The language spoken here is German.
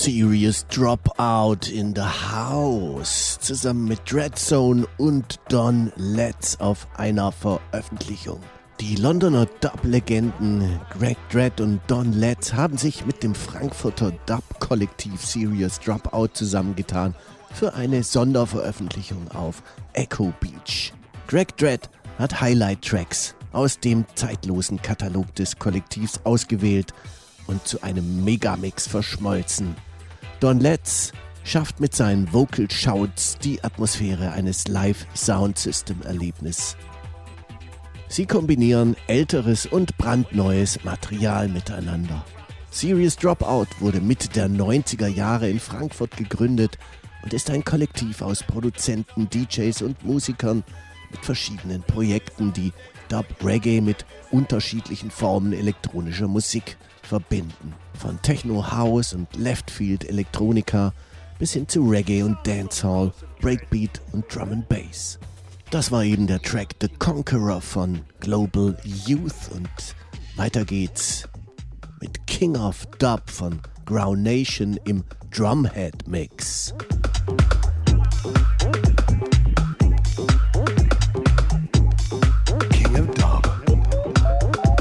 Serious Dropout in the House, zusammen mit Dreadzone und Don Letts auf einer Veröffentlichung. Die Londoner Dub-Legenden Greg Dredd und Don Letts haben sich mit dem Frankfurter Dub-Kollektiv Serious Dropout zusammengetan für eine Sonderveröffentlichung auf Echo Beach. Greg Dredd hat Highlight-Tracks aus dem zeitlosen Katalog des Kollektivs ausgewählt und zu einem Megamix verschmolzen. Don Letts schafft mit seinen Vocal Shouts die Atmosphäre eines Live-Sound-System-Erlebnisses. Sie kombinieren älteres und brandneues Material miteinander. Serious Dropout wurde Mitte der 90er Jahre in Frankfurt gegründet und ist ein Kollektiv aus Produzenten, DJs und Musikern mit verschiedenen Projekten, die Dub-Reggae mit unterschiedlichen Formen elektronischer Musik verbinden. Von Techno, House und Leftfield Elektronika bis hin zu Reggae und Dancehall, Breakbeat und Drum and Bass. Das war eben der Track The Conqueror von Global Youth und weiter geht's mit King of Dub von Ground Nation im Drumhead Mix.